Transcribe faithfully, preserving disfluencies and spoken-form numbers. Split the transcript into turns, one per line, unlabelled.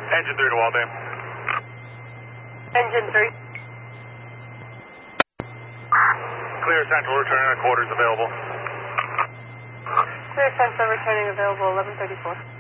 Engine three to Waltham.
Engine three.
Clear Central, returning at quarters available.
Clear Central, returning available eleven thirty-four.